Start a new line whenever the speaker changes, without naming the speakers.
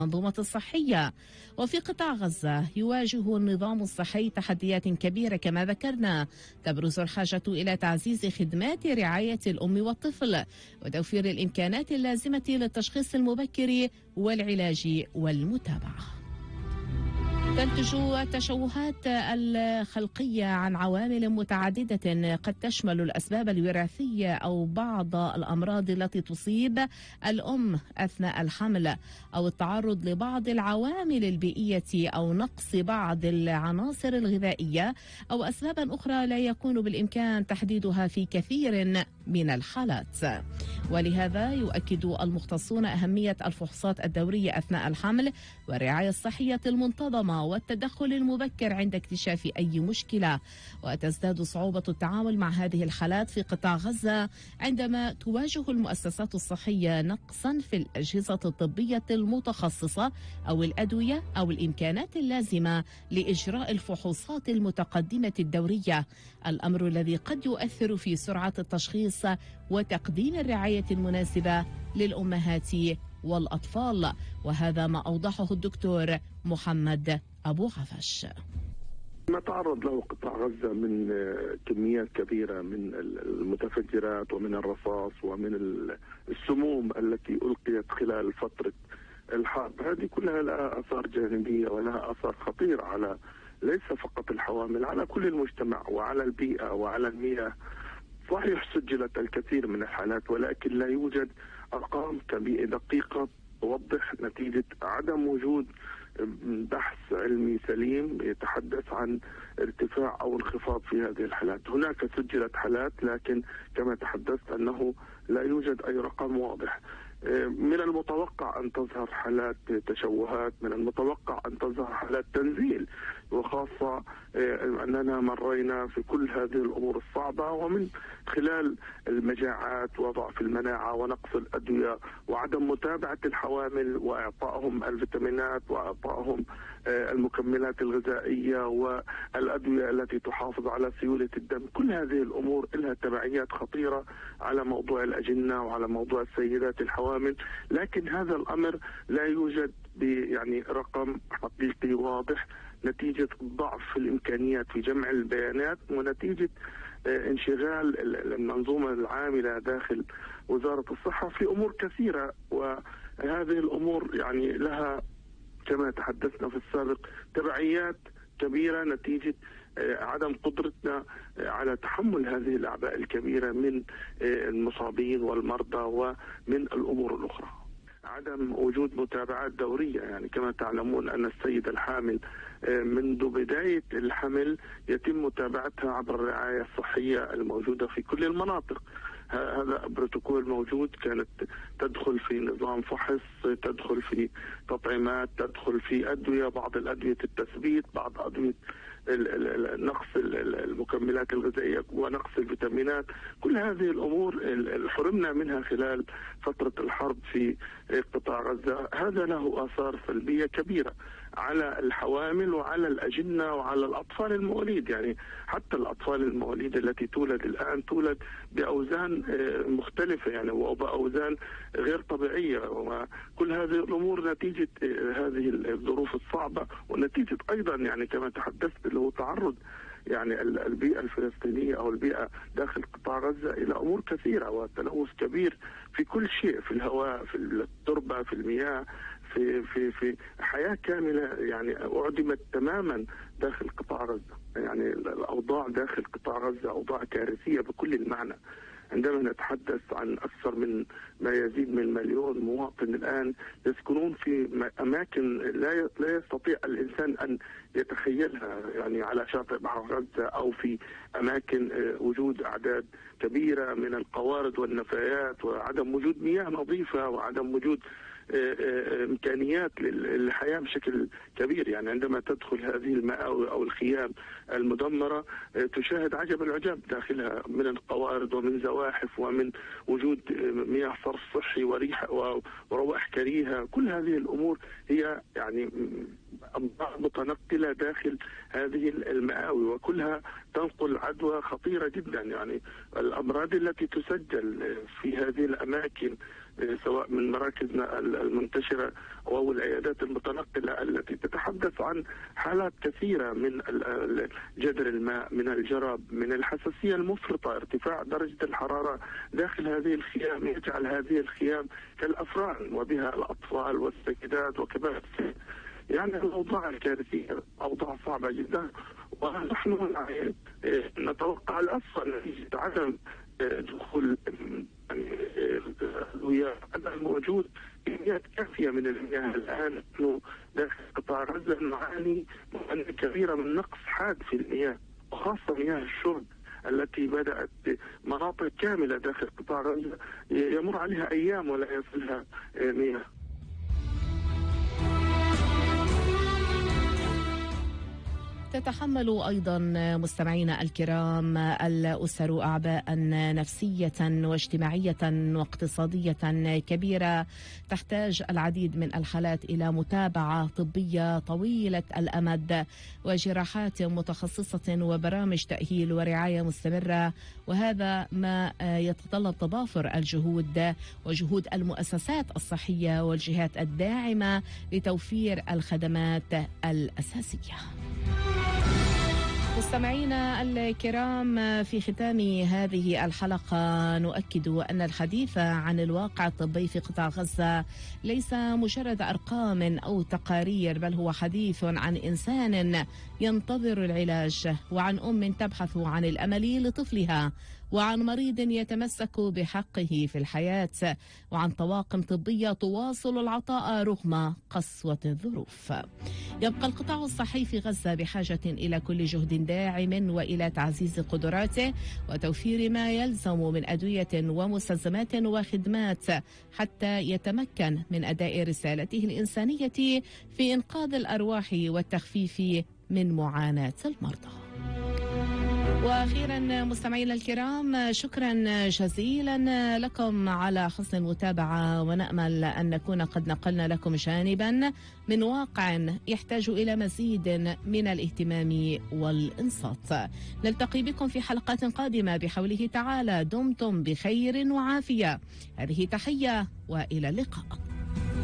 المنظومة الصحية. وفي قطاع غزة يواجه النظام الصحي تحديات كبيرة كما ذكرنا، تبرز الحاجة إلى تعزيز خدمات رعاية الأم والطفل وتوفير الإمكانات اللازمة للتشخيص المبكر والعلاج والمتابعة. تنتج التشوهات الخلقية عن عوامل متعددة قد تشمل الأسباب الوراثية أو بعض الأمراض التي تصيب الأم أثناء الحمل أو التعرض لبعض العوامل البيئية أو نقص بعض العناصر الغذائية أو أسباب أخرى لا يكون بالإمكان تحديدها في كثير من الحالات. ولهذا يؤكد المختصون أهمية الفحوصات الدورية أثناء الحمل والرعاية الصحية المنتظمة والتدخل المبكر عند اكتشاف أي مشكلة. وتزداد صعوبة التعامل مع هذه الحالات في قطاع غزة عندما تواجه المؤسسات الصحية نقصا في الأجهزة الطبية المتخصصة أو الأدوية أو الإمكانات اللازمة لإجراء الفحوصات المتقدمة الدورية، الأمر الذي قد يؤثر في سرعة التشخيص وتقديم الرعاية المناسبة للأمهات والأطفال. وهذا ما أوضحه الدكتور محمد أبو عفش.
ما تعرض له قطاع غزة من كميات كبيرة من المتفجرات ومن الرصاص ومن السموم التي ألقيت خلال فترة الحرب، هذه كلها لها آثار جانبية ولها آثار خطيرة على ليس فقط الحوامل، على كل المجتمع وعلى البيئة وعلى المياه. صحيح سجلت الكثير من الحالات ولكن لا يوجد أرقام دقيقة توضح نتيجة عدم وجود بحث علمي سليم يتحدث عن ارتفاع أو انخفاض في هذه الحالات. هناك سجلت حالات لكن كما تحدثت أنه لا يوجد أي رقم واضح. من المتوقع أن تظهر حالات تشوهات، من المتوقع أن تظهر حالات تنزيل، وخاصة أننا مرينا في كل هذه الأمور الصعبة ومن خلال المجاعات وضعف المناعة ونقص الأدوية وعدم متابعة الحوامل وإعطائهم الفيتامينات وإعطائهم المكملات الغذائية والأدوية التي تحافظ على سيولة الدم. كل هذه الأمور لها تبعيات خطيرة على موضوع الأجنة وعلى موضوع السيدات الحوامل، لكن هذا الأمر لا يوجد يعني رقم حقيقي واضح نتيجة ضعف الإمكانيات في جمع البيانات ونتيجة انشغال المنظومة العاملة داخل وزارة الصحة في أمور كثيرة. وهذه الأمور يعني لها كما تحدثنا في السابق تبعيات كبيرة نتيجة عدم قدرتنا على تحمل هذه الأعباء الكبيرة من المصابين والمرضى ومن الأمور الأخرى. عدم وجود متابعات دورية، يعني كما تعلمون أن السيدة الحامل منذ بداية الحمل يتم متابعتها عبر الرعاية الصحية الموجودة في كل المناطق. هذا بروتوكول موجود، كانت تدخل في نظام فحص، تدخل في تطعيمات، تدخل في أدوية، بعض الأدوية التثبيت، بعض أدوية نقص المكملات الغذائية ونقص الفيتامينات. كل هذه الأمور حرمنا منها خلال فترة الحرب في قطاع غزة. هذا له آثار سلبية كبيرة على الحوامل وعلى الأجنة وعلى الأطفال المواليد. يعني حتى الأطفال المواليد التي تولد الآن تولد بأوزان مختلفة يعني وبأوزان غير طبيعية، وكل هذه الأمور نتيجة هذه الظروف الصعبة ونتيجة أيضا يعني كما تحدثت له تعرض يعني البيئة الفلسطينية أو البيئة داخل قطاع غزة إلى أمور كثيرة وتلوث كبير في كل شيء، في الهواء، في التربة، في المياه، في حياة كاملة يعني أعدمت تماما داخل قطاع غزة. يعني الأوضاع داخل قطاع غزة أوضاع كارثية بكل المعنى. عندما نتحدث عن أكثر من ما يزيد من 1,000,000 مواطن الآن يسكنون في أماكن لا يستطيع الإنسان أن يتخيلها، يعني على شاطئ بحر غزة أو في أماكن وجود أعداد كبيرة من القوارض والنفايات وعدم وجود مياه نظيفة وعدم وجود إمكانيات للحياة بشكل كبير. يعني عندما تدخل هذه المآوي أو الخيام المدمرة تشاهد عجب العجاب داخلها من القوارض ومن زواحف ومن وجود مياه صرف صحي وريح وروائح كريهة. كل هذه الأمور هي يعني أمراض متنقلة داخل هذه المآوي وكلها تنقل عدوى خطيرة جدا. يعني الأمراض التي تسجل في هذه الأماكن سواء من مراكزنا المنتشرة أو العيادات المتنقلة التي تتحدث عن حالات كثيرة من جدر الماء، من الجرب، من الحساسية المفرطة. ارتفاع درجة الحرارة داخل هذه الخيام يجعل هذه الخيام كالأفران وبها الأطفال والسيدات وكبار السن. يعني الأوضاع الكارثية، أوضاع صعبة جدا، ونحن نتوقع الأسوأ نتيجة عدم دخول الأدوية. عدم وجود كميات كافية من المياه. الآن نحن داخل قطاع غزة نعاني معاناة كبيرة من نقص حاد في المياه، وخاصة مياه الشرب التي بدأت مناطق كاملة داخل قطاع غزة يمر عليها أيام ولا يصلها مياه.
تتحمل أيضا مستمعينا الكرام الأسر أعباء نفسية واجتماعية واقتصادية كبيرة، تحتاج العديد من الحالات إلى متابعة طبية طويلة الأمد وجراحات متخصصة وبرامج تأهيل ورعاية مستمرة، وهذا ما يتطلب تضافر الجهود وجهود المؤسسات الصحية والجهات الداعمة لتوفير الخدمات الأساسية. مستمعينا الكرام، في ختام هذه الحلقة نؤكد أن الحديث عن الواقع الطبي في قطاع غزة ليس مجرد أرقام أو تقارير، بل هو حديث عن إنسان ينتظر العلاج، وعن أم تبحث عن الأمل لطفلها، وعن مريض يتمسك بحقه في الحياة، وعن طواقم طبية تواصل العطاء رغم قسوة الظروف. يبقى القطاع الصحي في غزة بحاجة إلى كل جهد داعم وإلى تعزيز قدراته وتوفير ما يلزم من أدوية ومستلزمات وخدمات حتى يتمكن من أداء رسالته الإنسانية في إنقاذ الأرواح والتخفيف من معاناة المرضى. وأخيرا مستمعينا الكرام، شكرا جزيلا لكم على حسن المتابعة، ونأمل أن نكون قد نقلنا لكم جانبا من واقع يحتاج إلى مزيد من الاهتمام والإنصات. نلتقي بكم في حلقات قادمة بحوله تعالى. دمتم بخير وعافية. هذه تحية وإلى اللقاء.